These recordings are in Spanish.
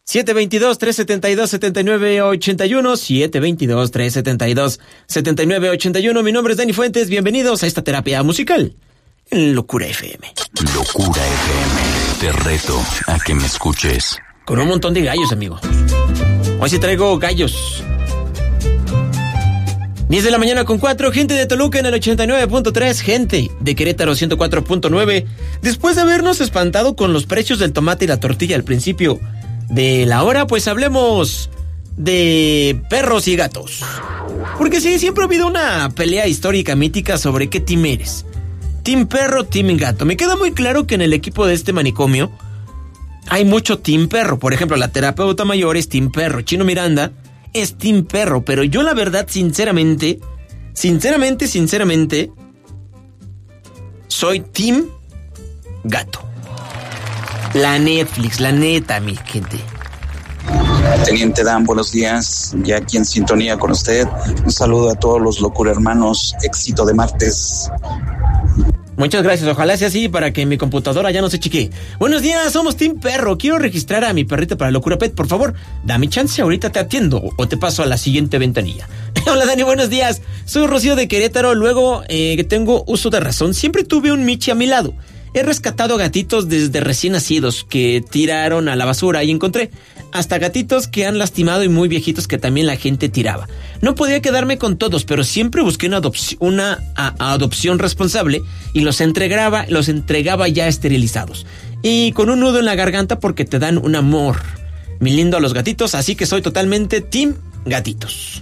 722-372-7981, 722-372-7981. Mi nombre es Dani Fuentes, bienvenidos a esta terapia musical en Locura FM. Locura FM, te reto a que me escuches. Con un montón de gallos, amigo. Hoy sí traigo gallos. 10 de la mañana con 4, gente de Toluca en el 89.3, gente de Querétaro 104.9. Después de habernos espantado con los precios del tomate y la tortilla al principio de la hora, pues hablemos de perros y gatos. Porque sí, siempre ha habido una pelea histórica mítica sobre qué team eres. Team perro, team gato. Me queda muy claro que en el equipo de este manicomio hay mucho team perro. Por ejemplo, la terapeuta mayor es team perro. Chino Miranda es team perro. Pero yo la verdad, sinceramente, soy team gato. La Netflix, la neta, mi gente. Teniente Dan, buenos días. Ya aquí en sintonía con usted. Un saludo a todos los Locura hermanos. Éxito de martes. Muchas gracias, ojalá sea así para que mi computadora ya no se chiquee. Buenos días, somos Team Perro. Quiero registrar a mi perrita para Locura Pet, por favor. Dame chance, ahorita te atiendo o te paso a la siguiente ventanilla. Hola Dani, buenos días. Soy Rocío de Querétaro, luego que tengo uso de razón. Siempre tuve un Michi a mi lado. He rescatado gatitos desde recién nacidos que tiraron a la basura y encontré hasta gatitos que han lastimado y muy viejitos que también la gente tiraba. No podía quedarme con todos, pero siempre busqué una adopción responsable y los entregaba ya esterilizados y con un nudo en la garganta porque te dan un amor muy lindo a los gatitos, así que soy totalmente team gatitos.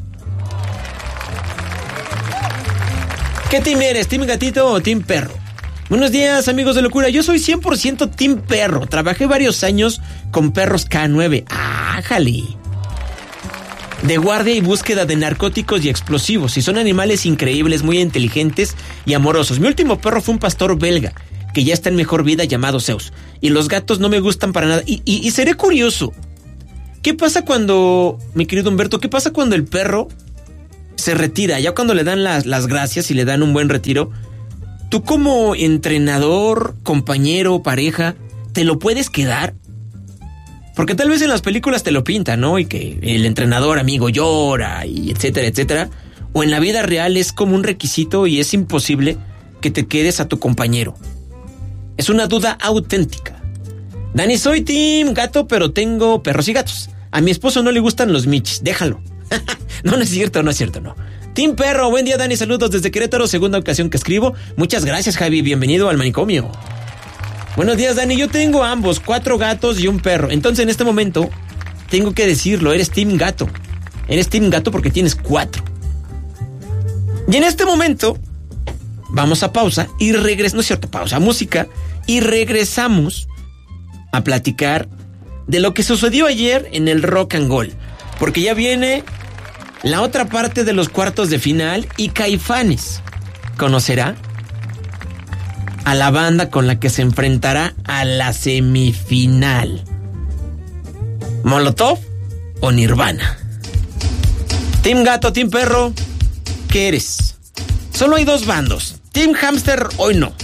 ¿Qué team eres? ¿Team gatito o team perro? Buenos días, amigos de Locura. Yo soy 100% team perro. Trabajé varios años con perros K9. ¡Ájale! De guardia y búsqueda de narcóticos y explosivos. Y son animales increíbles, muy inteligentes y amorosos. Mi último perro fue un pastor belga, que ya está en mejor vida, llamado Zeus. Y los gatos no me gustan para nada. Y seré curioso. ¿Qué pasa cuando, mi querido Humberto, qué pasa cuando el perro se retira? Ya cuando le dan las gracias y le dan un buen retiro, tú como entrenador, compañero, pareja, ¿te lo puedes quedar? Porque tal vez en las películas te lo pintan, ¿no? Y que el entrenador amigo llora y etcétera, etcétera. O en la vida real es como un requisito y es imposible que te quedes a tu compañero. Es una duda auténtica. Dani, soy team gato, pero tengo perros y gatos. A mi esposo no le gustan los michis, déjalo. No es cierto, no. Team Perro, buen día Dani, saludos desde Querétaro, segunda ocasión que escribo. Muchas gracias Javi, bienvenido al manicomio. Buenos días Dani, yo tengo ambos, 4 gatos y un perro. Entonces en este momento, tengo que decirlo, eres Team Gato. Eres Team Gato porque tienes 4. Y en este momento, vamos a pausa y música, y regresamos a platicar de lo que sucedió ayer en el Rock and Roll. Porque ya viene la otra parte de los cuartos de final y Caifanes conocerá a la banda con la que se enfrentará a la semifinal. ¿Molotov o Nirvana? Team Gato, Team Perro, ¿qué eres? Solo hay 2 bandos. Team Hamster, hoy no.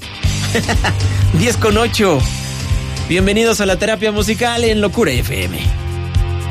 10:08. Bienvenidos a la terapia musical en Locura FM.